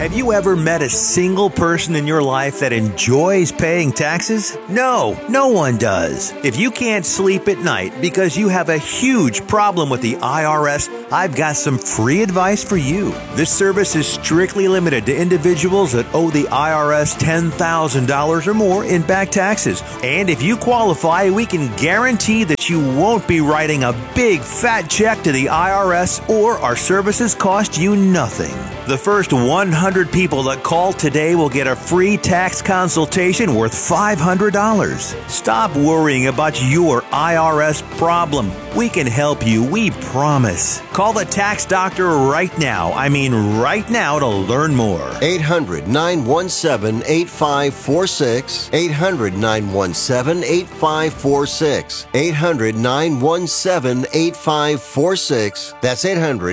Have you ever met a single person in your life that enjoys paying taxes? No, no one does. If you can't sleep at night because you have a huge problem with the IRS, I've got some free advice for you. This service is strictly limited to individuals that owe the IRS $10,000 or more in back taxes. And if you qualify, we can guarantee that you won't be writing a big fat check to the IRS, or our services cost you nothing. The first 100 people that call today will get a free tax consultation worth $500. Stop worrying about your IRS problem. We can help you, we promise. Call the tax doctor right now. I mean right now, to learn more. 800-917-8546. 800-917-8546. 800-917-8546. That's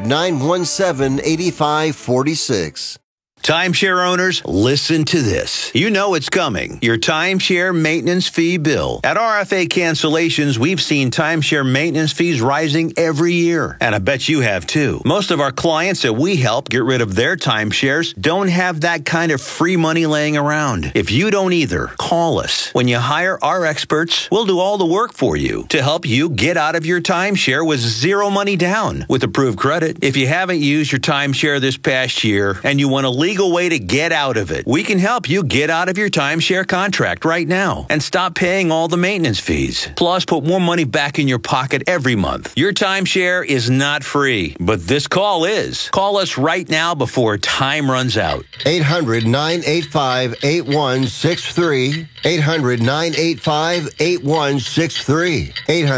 800-917-8546. Timeshare owners, listen to this. You know it's coming. Your timeshare maintenance fee bill. At RFA Cancellations, we've seen timeshare maintenance fees rising every year. And I bet you have too. Most of our clients that we help get rid of their timeshares don't have that kind of free money laying around. If you don't either, call us. When you hire our experts, we'll do all the work for you to help you get out of your timeshare with zero money down with approved credit. If you haven't used your timeshare this past year and you want a legal way to get out of it, we can help you get out of your timeshare contract right now and stop paying all the maintenance fees. Plus, put more money back in your pocket every month. Your timeshare is not free, but this call is. Call us right now before time runs out. 800-985-8163. 800-985-8163.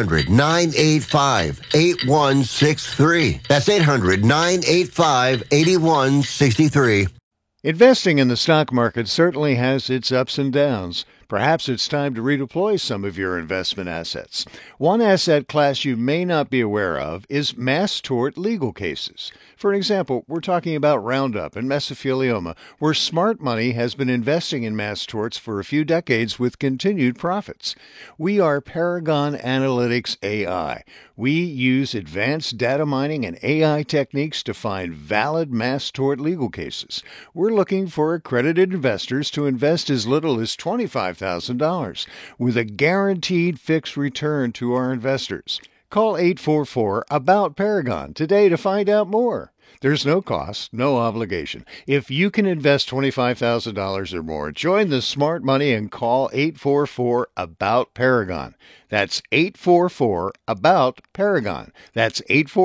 800-985-8163. That's 800-985-8163. Investing in the stock market certainly has its ups and downs. Perhaps it's time to redeploy some of your investment assets. One asset class you may not be aware of is mass tort legal cases. For example, we're talking about Roundup and mesothelioma, where smart money has been investing in mass torts for a few decades with continued profits. We are Paragon Analytics AI. We use advanced data mining and AI techniques to find valid mass tort legal cases. We're looking for accredited investors to invest as little as $25,000 with a guaranteed fixed return to our investors. Call 844-ABOUT-PARAGON today to find out more. There's no cost, no obligation. If you can invest $25,000 or more, join the smart money and call 844-ABOUT-PARAGON. That's 844-ABOUT-PARAGON. That's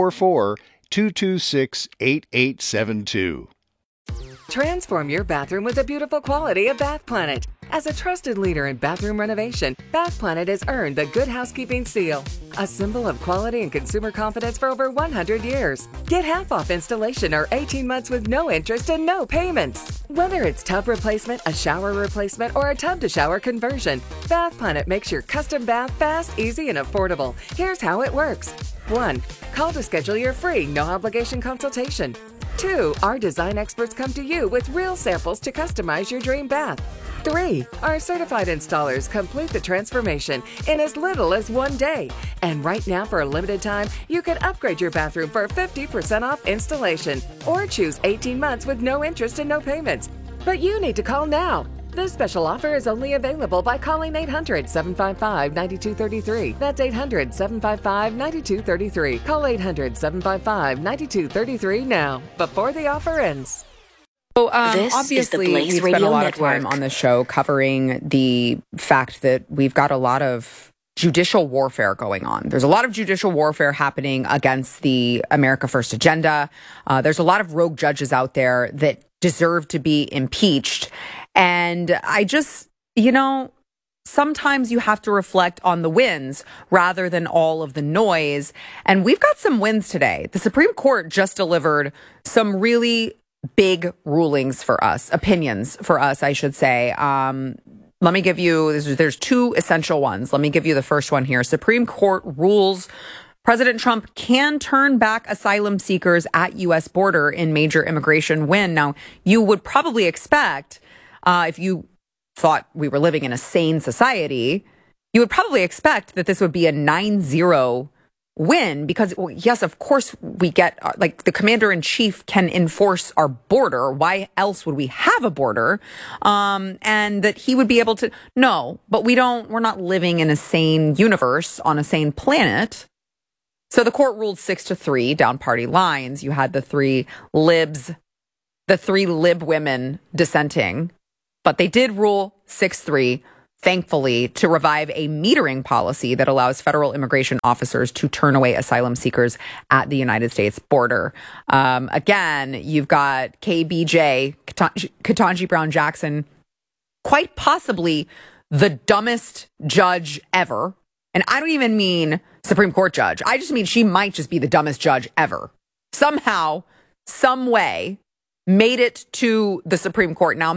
844-226-8872. Transform your bathroom with the beautiful quality of Bath Planet. As a trusted leader in bathroom renovation, Bath Planet has earned the Good Housekeeping seal, a symbol of quality and consumer confidence for over 100 years. Get half off installation or 18 months with no interest and no payments. Whether it's tub replacement, a shower replacement, or a tub-to-shower conversion, Bath Planet makes your custom bath fast, easy, and affordable. Here's how it works. 1. Call to schedule your free, no-obligation consultation. 2. Our design experts come to you with real samples to customize your dream bath. 3. Our certified installers complete the transformation in as little as 1 day. And right now, for a limited time, you can upgrade your bathroom for 50% off installation or choose 18 months with no interest and no payments. But you need to call now. This special offer is only available by calling 800-755-9233. That's 800-755-9233. Call 800-755-9233 now, before the offer ends. So obviously, we've spent a lot of time on the show covering the fact that we've got a lot of judicial warfare going on. There's a lot of judicial warfare happening against the America First agenda. There's a lot of rogue judges out there that deserve to be impeached. And I just, sometimes you have to reflect on the wins rather than all of the noise. And we've got some wins today. The Supreme Court just delivered some really big rulings for us, opinions for us, I should say. Let me give you, there's two essential ones. Let me give you the first one here. Supreme Court rules President Trump can turn back asylum seekers at U.S. border in major immigration win. Now, you would probably expect, if you thought we were living in a sane society, you would probably expect that this would be a 9-0 win because, well, yes, of course we get, like, the commander in chief can enforce our border. Why else would we have a border? And that he would be able to, no, but we're not living in a sane universe on a sane planet. So the court ruled 6-3 down party lines. You had the three lib women dissenting, but they did rule 6-3. Thankfully, to revive a metering policy that allows federal immigration officers to turn away asylum seekers at the United States border. Again, you've got KBJ, Ketanji Brown Jackson, quite possibly the dumbest judge ever. And I don't even mean Supreme Court judge. I just mean she might just be the dumbest judge ever. Somehow, some way, made it to the Supreme Court. Now,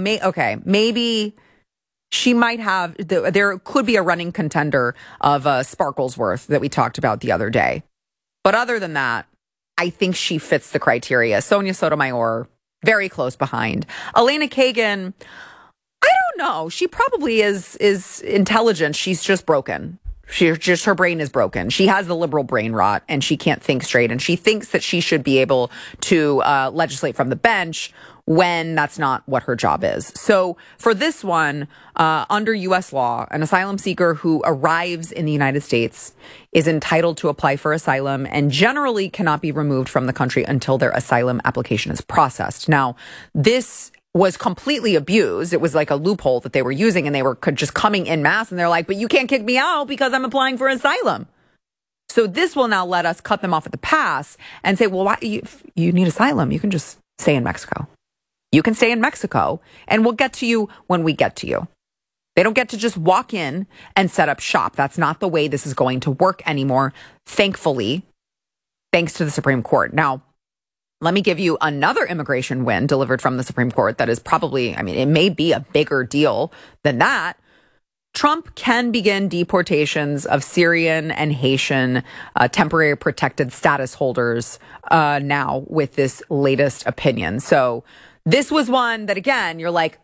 maybe she might have, there could be a running contender of Sparklesworth that we talked about the other day. But other than that, I think she fits the criteria. Sonia Sotomayor, very close behind. Elena Kagan, I don't know. She probably is intelligent. She's just broken. Her brain is broken. She has the liberal brain rot and she can't think straight. And she thinks that she should be able to legislate from the bench when that's not what her job is. So for this one, under U.S. law, an asylum seeker who arrives in the United States is entitled to apply for asylum and generally cannot be removed from the country until their asylum application is processed. Now, this was completely abused. It was like a loophole that they were using, and they were just coming en masse, and they're like, but you can't kick me out because I'm applying for asylum. So this will now let us cut them off at the pass and say, well, why, you need asylum. You can just stay in Mexico. You can stay in Mexico, and we'll get to you when we get to you. They don't get to just walk in and set up shop. That's not the way this is going to work anymore, thankfully, thanks to the Supreme Court. Now, let me give you another immigration win delivered from the Supreme Court that is probably, it may be a bigger deal than that. Trump can begin deportations of Syrian and Haitian temporary protected status holders now with this latest opinion. So this was one that, again, you're like,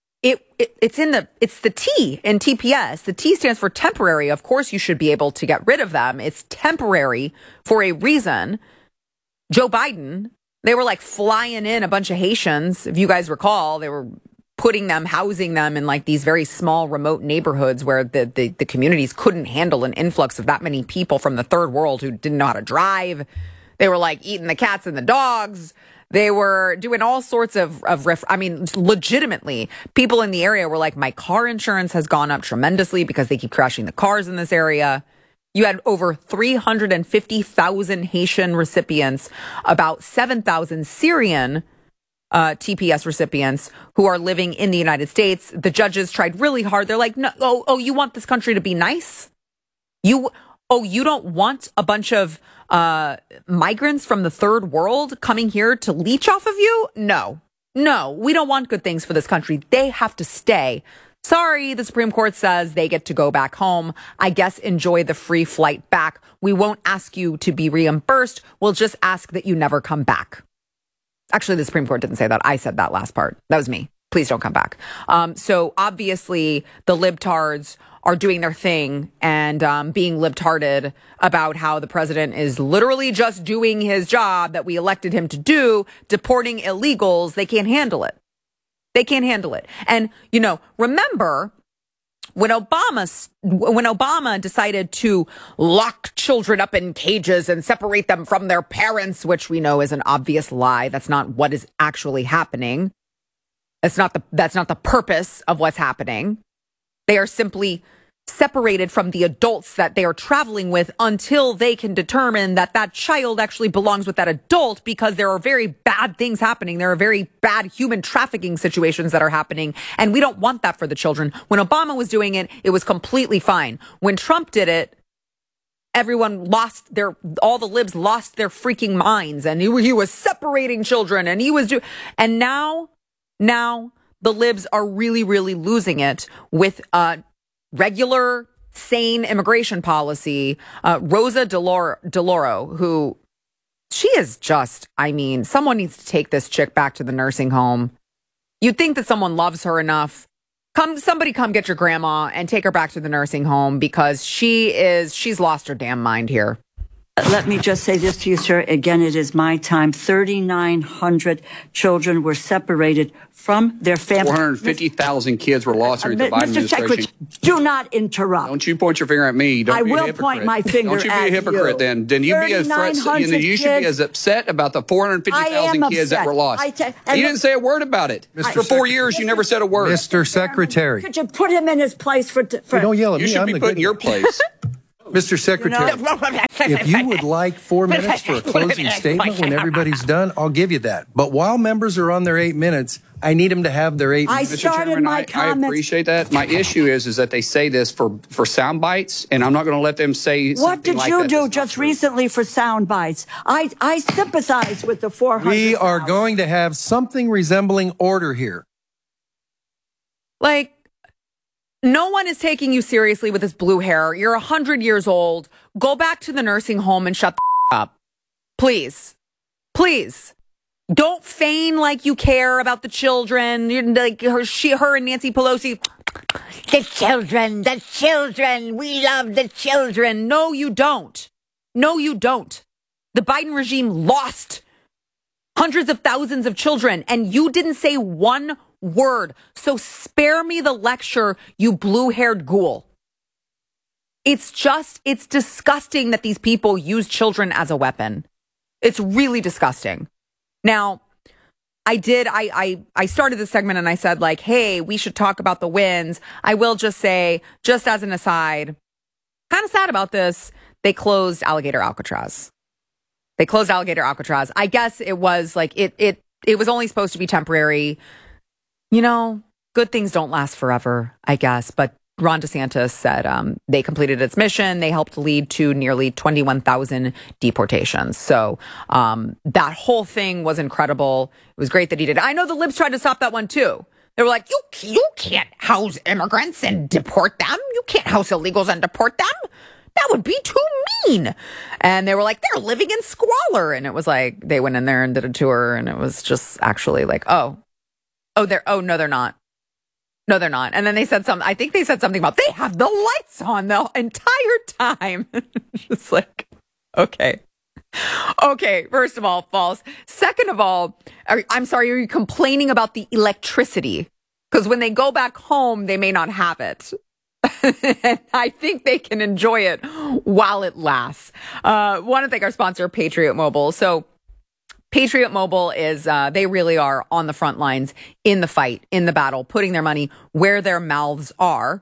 it's the T in TPS. The T stands for temporary. Of course, you should be able to get rid of them. It's temporary for a reason. Joe Biden, they were like flying in a bunch of Haitians. If you guys recall, they were housing them in like these very small remote neighborhoods where the communities couldn't handle an influx of that many people from the third world who didn't know how to drive. They were like eating the cats and the dogs. They were doing all sorts of legitimately, people in the area were like, my car insurance has gone up tremendously because they keep crashing the cars in this area. You had over 350,000 Haitian recipients, about 7,000 Syrian TPS recipients who are living in the United States. The judges tried really hard. They're like, no, you want this country to be nice? You don't want a bunch of migrants from the third world coming here to leech off of you? No, we don't want good things for this country. They have to stay. Sorry, the Supreme Court says they get to go back home. I guess enjoy the free flight back. We won't ask you to be reimbursed. We'll just ask that you never come back. Actually, the Supreme Court didn't say that. I said that last part. That was me. Please don't come back. So obviously the libtards are doing their thing and being libtarded about how the president is literally just doing his job that we elected him to do, deporting illegals. They can't handle it. And, remember when Obama decided to lock children up in cages and separate them from their parents, which we know is an obvious lie. That's not what is actually happening. That's not the purpose of what's happening. They are simply separated from the adults that they are traveling with until they can determine that that child actually belongs with that adult, because there are very bad things happening. There are very bad human trafficking situations that are happening, and we don't want that for the children. When Obama was doing it, it was completely fine. When Trump did it, all the libs lost their freaking minds, and he was separating children, and and now the libs are really, really losing it with regular, sane immigration policy. Rosa DeLauro, who she is just, someone needs to take this chick back to the nursing home. You'd think that someone loves her enough. Somebody come get your grandma and take her back to the nursing home, because she's lost her damn mind here. Let me just say this to you, sir. Again, it is my time. 3,900 children were separated from their families. 450,000 kids were lost during the Biden administration. Mr. Secretary, do not interrupt. Don't you point your finger at me. Don't be a hypocrite. Point my finger at you. Don't you be a hypocrite then. Then you should be as upset about the 450,000 kids that were lost. You didn't say a word about it. For 4 years, you never said a word. Mr. Secretary. Could you put him in his place for don't yell at me. You should be put in your place. Mr. Secretary, if you would like 4 minutes for a closing statement when everybody's done, I'll give you that. But while members are on their 8 minutes, I need them to have their 8 minutes. Mr. Chairman, I appreciate that. My issue is that they say this for sound bites, and I'm not going to let them say what something like that. What did you do just recently for sound bites? I sympathize with the 400. We are going to have something resembling order here. Like, no one is taking you seriously with this blue hair. You're 100 years old. Go back to the nursing home and shut the up. Please. Please. Don't feign like you care about the children. You're like her and Nancy Pelosi. The children. We love the children. No, you don't. No, you don't. The Biden regime lost hundreds of thousands of children, and you didn't say one word. So spare me the lecture, you blue-haired ghoul. It's disgusting that these people use children as a weapon. It's really disgusting. Now, I started this segment and I said, like, hey, we should talk about the wins. I will just say, just as an aside, kind of sad about this, they closed Alligator Alcatraz. I guess it was like, it was only supposed to be temporary. You know, good things don't last forever, I guess. But Ron DeSantis said they completed its mission. They helped lead to nearly 21,000 deportations. So that whole thing was incredible. It was great that he did it. I know the libs tried to stop that one, too. They were like, you can't house immigrants and deport them. You can't house illegals and deport them. That would be too mean. And they were like, they're living in squalor. And it was like, they went in there and did a tour. And it was just actually like, no, they're not. No, they're not. And then they said I think they said something about they have the lights on the entire time. Just like, okay. First of all, false. Second of all, I'm sorry, are you complaining about the electricity? Because when they go back home, they may not have it. And I think they can enjoy it while it lasts. Want to thank our sponsor, Patriot Mobile. So Patriot Mobile is, they really are on the front lines in the fight, in the battle, putting their money where their mouths are.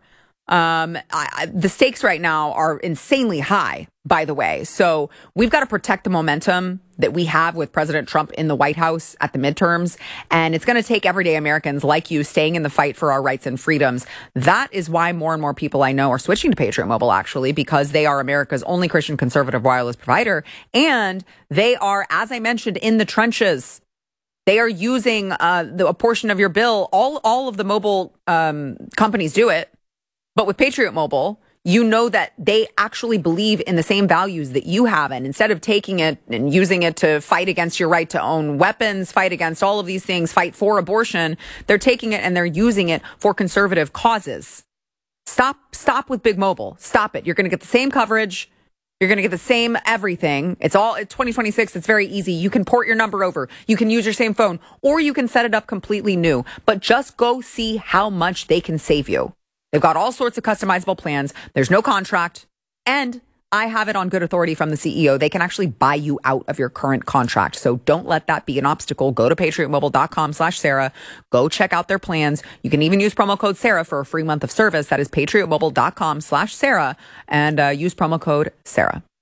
The stakes right now are insanely high, by the way. So we've got to protect the momentum that we have with President Trump in the White House at the midterms. And it's going to take everyday Americans like you staying in the fight for our rights and freedoms. That is why more and more people I know are switching to Patriot Mobile, actually, because they are America's only Christian conservative wireless provider. And they are, as I mentioned, in the trenches. They are using a portion of your bill. All of the mobile companies do it. But with Patriot Mobile, you know that they actually believe in the same values that you have. And instead of taking it and using it to fight against your right to own weapons, fight against all of these things, fight for abortion, they're taking it and they're using it for conservative causes. Stop with Big Mobile. Stop it. You're going to get the same coverage. You're going to get the same everything. It's 2026. It's very easy. You can port your number over. You can use your same phone, or you can set it up completely new. But just go see how much they can save you. They've got all sorts of customizable plans. There's no contract. And I have it on good authority from the CEO. They can actually buy you out of your current contract. So don't let that be an obstacle. Go to patriotmobile.com/Sarah. Go check out their plans. You can even use promo code Sarah for a free month of service. That is patriotmobile.com/Sarah and use promo code Sarah.